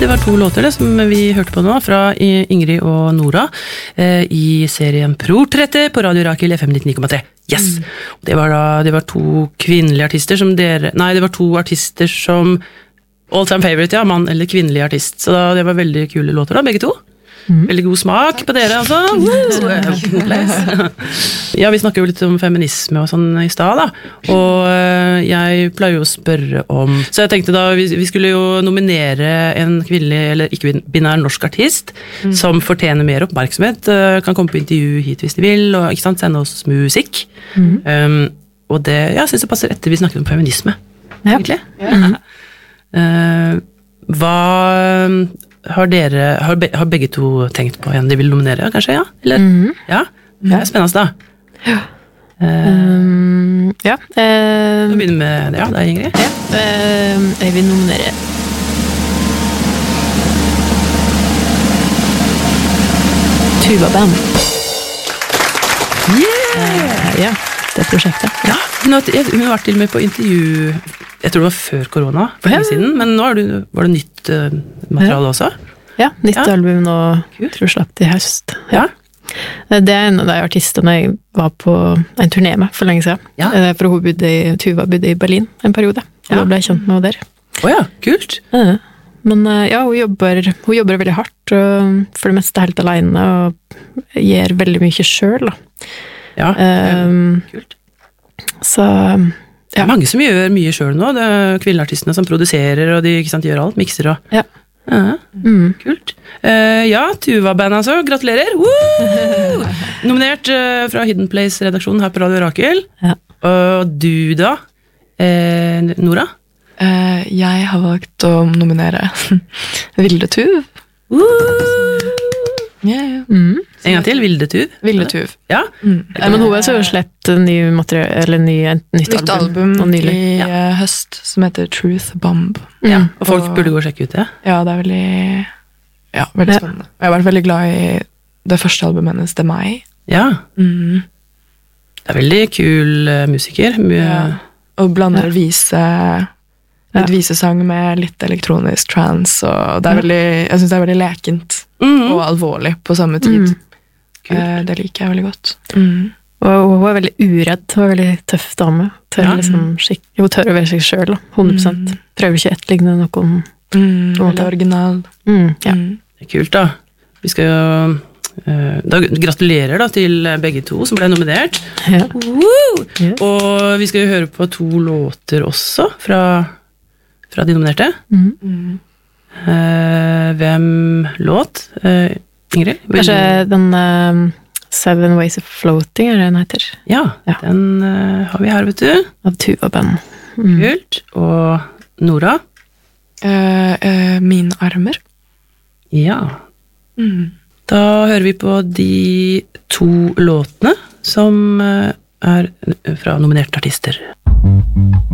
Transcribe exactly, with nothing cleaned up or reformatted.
det var to låter det, som vi hørte på nå, fra Ingrid og Nora, eh, i serien Portrettet på Radio Rakel F M nittioni komma tre. Yes! Mm. Det var da, det var to kvinnelige artister som dere, nei, det var to artister som all time favorite, ja, mann eller kvinnelig artist, så da, det var veldig kule låter da, begge to. Mm. Veldig god smak på dere, altså. Ja, vi snakker jo litt om feminisme og sånn i stad, da. Og jeg pleier jo å spørre om... Så jeg tenkte da, vi, vi skulle jo nominere en kvinnelig, eller ikke-binær norsk artist, mm. som fortjener mer oppmerksomhet, kan komme på intervju hit hvis de vil, og ikke sant, sende oss musikk. Mm. Um, og det, ja, jeg synes det passer etter vi snakket om feminisme, ja. Egentlig. Ja. Mm. Uh, hva... Har dere, har, be, har begge to tenkt på en de vil nominere, kanskje, ja? Eller? Mm-hmm. Ja? Det er spennende da. Ja. Uh, um, ja. Uh, Vi begynner med det, ja, det er Ingrid. Ja, uh, jeg vil nominere Tuva Band. Yeah! Uh, ja, det prosjektet. Ja, hun har, hun har vært til og med på intervju, jeg tror det var før korona, for lenge siden, men nå det, var det nytt uh, materiale ja. Også. Ja, nytt ja. Album nå, jeg tror slapp til høst. Ja. Ja. Det er en av de artistene jeg var på en turné med for lenge siden. Ja. For hun bodde i, Tuva bodde i Berlin en periode, og ja. Da ble jeg kjent med henne der. Åja, kult! Ja. Men ja, hun jobber, hun jobber veldig hardt, og for det meste helt alene, og gjør veldig mye selv. Da. Ja, um, kult. Så... Det er ja. Mange som gjør mye selv nå, det er kvinneartistene som produserer, og de ikke sant, gjør alt, mikser og... Ja. Ja, mm. Kult. Uh, ja, Tuva-band altså, gratulerer! Woo! Nominert uh, fra Hidden Place-redaksjonen her på Radio Rakel. Ja. Og du da, uh, Nora? Uh, jeg har valgt å nominere Vilde Tuv. Woo! Yeah. Mm. En gang til, Vilde Tuv. Vilde Tuv. Ja. Mm. Ja, men hun har så slett ny material, eller ny, nytt, nytt album, album i ja. høst, som heter Truth Bomb. Ja, og folk og, burde gå og sjekke ut det. Ja, det er veldig, ja, veldig ja. Spennende. Jeg har vært veldig glad i det første albumet hennes, Det er meg. Ja. Mm. Det er veldig kul uh, musiker. Mye... Ja. Og blander ja. Vise... Litt ja. Visesang med litt elektronisk trance, og det er veldig, jeg synes det er veldig lekent mm. og alvorlig på samme tid. Mm. Eh, det liker jeg veldig godt. Mm. Og hun er veldig uredd, hun er veldig tøff dame. Tør ja. Liksom, skik- hun tør å være seg selv, hundre prosent. Mm. Prøver ikke å etterligne noen. Mm. Veldig original. Mm. Ja. Mm. Det er kult da. Vi skal jo... Da, gratulerer da til begge to som ble nominert. Ja. Yeah. Og vi skal jo høre på to låter også fra... fra de nominerte. Mm. Mm. Uh, hvem låt? Uh, Ingrid? Kanskje den uh, Seven Ways of Floating, er det den heter? Ja, ja. Den uh, har vi her, vet du. Av Tuva Band. Mm. Kult. Og Nora? Uh, uh, Mine armer. Ja. Mm. Da hører vi på de to låtene som uh, er fra nominerte artister.